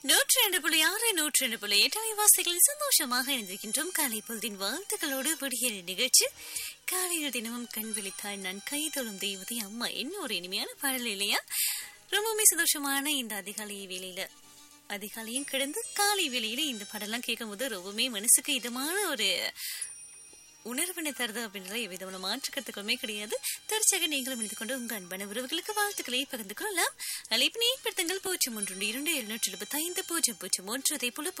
102.6 102.8 அலைவாசிகளில் சந்தோஷமாக இணைந்திருக்கின்றோம். காலை பொழுதின் வாழ்த்துக்களோடு விடிய நிகழ்ச்சி. காலையில் தினமும் கண் விழித்தாள் நான் கைதொழும் தெய்வதை அம்மா என்ன ஒரு இனிமையான பாடல் இல்லையா? ரொம்பவுமே சந்தோஷமான இந்த அதிகாலையும் கிடந்து காலை வேளையில இந்த பாடலாம் கேட்கும் போது ரொம்பவுமே மனசுக்கு இதமான ஒரு உணர்வினை தருது அப்படின்ற எவ்விதமான மாற்று கருத்துக்களுமே கிடையாது. தற்சக நீங்களும் இணைந்து கொண்டு உங்கள் அன்பான உறவுகளுக்கு வாழ்த்துக்களை பகிர்ந்து கொள்ளலாம். அழைப்பினை ஏற்படுத்துங்கள் 012 அதே போல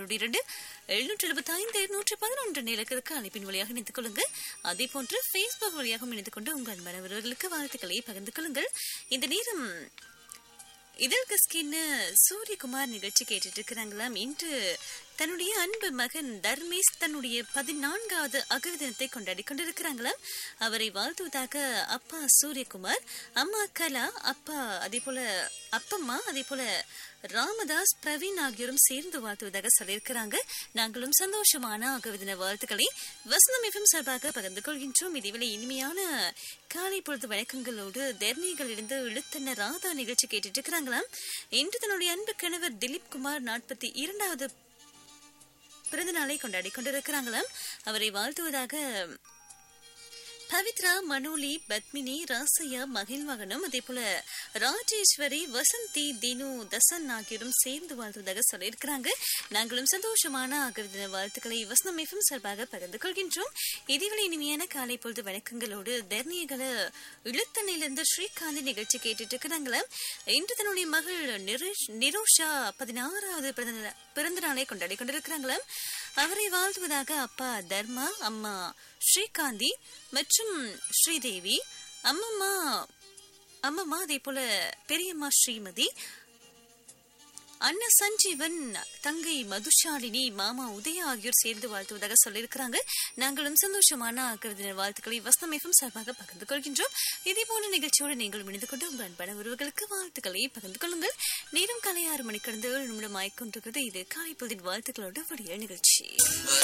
012 நிலக்கிற்கு அழைப்பின் வழியாக இணைந்து கொள்ளுங்கள். அதே போன்று Facebook வழியாக இணைந்து கொண்டு உங்கள் அன்பான உறவுகளுக்கு வாழ்த்துக்களை பகிர்ந்து கொள்ளுங்கள். இந்த நேரம் இதற்கு சூரியகுமார் நிகழ்ச்சி கேட்டுட்டு இருக்கிறாங்களாம். இன்று தன்னுடைய அன்பு மகன் தர்மேஷ் தன்னுடைய 14வது அகவை தினத்தை கொண்டாடி கொண்டிருக்கிறாங்களாம். அவரை வாழ்த்துவதாக அப்பா சூரியகுமார், அம்மா கலா, அப்பம்மா அதே போல ராமதாஸ், பிரவீன் ஆகியோரும் சேர்ந்து வாழ்த்துவதாக சொல்லியிருக்கிறாங்க. நாங்களும் சந்தோஷமான அகவை தின வாழ்த்துக்களை வசந்தம் எஃப்எம் சார்பாக பகிர்ந்து கொள்கின்றோம். இதுவேளை இனிமையான காலை பொழுது வழக்கங்களோடு தெர்னிகளிலிருந்து இழுத்தன ராதா நிகழ்ச்சி கேட்டுட்டு இருக்கிறாங்களாம். இன்று தன்னுடைய அன்பு கணவர் திலீப் குமார் 42வது பிறந்த நாளை கொண்டாடி கொண்டிருக்கிறாங்களாம். அவரை வாழ்த்துவதாக பவித்ரா, மனோலி, பத்மினி, ராசையா, மகிழ்வாகனும் அதே போல ராஜேஸ்வரி, வசந்தி, தினு, தசன் ஆகியோரும் சேர்ந்து வாழ்த்துவதாக சொல்லியிருக்கிறாங்க. நாங்களும் சந்தோஷமான ஆகிய வாழ்த்துக்களை வசந்தம் எஃப்எம் சார்பாக பகிர்ந்து கொள்கின்றோம். இதுவரை இனிமையான காலை பொழுது வணக்கங்களோடு தெர்னியகளை இழுத்தனையிலிருந்து ஸ்ரீகாந்தி நிகழ்ச்சி கேட்டுட்டு இருக்கிறாங்களா. இன்று தன்னுடைய மகள் நிரோஷா 16வது பிறந்த நாளை கொண்டாடி கொண்டிருக்கிறாங்களாம். அவரை வாழ்த்துவதாக அப்பா தர்மா, அம்மா ஸ்ரீகாந்தி மற்றும் ஸ்ரீதேவி, அம்மம்மா அதே போல பெரியம்மா ஸ்ரீமதி, அண்ணா சஞ்சீவன், தங்கை மதுஷாலினி, மாமா உதயா ஆகியோர் சேர்ந்து வாழ்த்துவதாக சொல்லியிருக்கிறாங்க. நாங்களும் சந்தோஷமான ஆகிய வாழ்த்துக்களை வசந்தம் எஃப்எம் சார்பாக பகிர்ந்து கொள்கின்றோம். இதே போல நிகழ்ச்சியோடு நீங்கள் இணைந்து கொண்டு உங்கள் அன்பான உறவுகளுக்கு வாழ்த்துக்களை பகிர்ந்து கொள்ளுங்கள். நேரம் காலை 6 மணி கடந்து 7 நிமிடம் ஆய்கொண்டிருக்கிறது. இது காலை பொழுதின் வாழ்த்துக்களோடு விடிய நிகழ்ச்சி.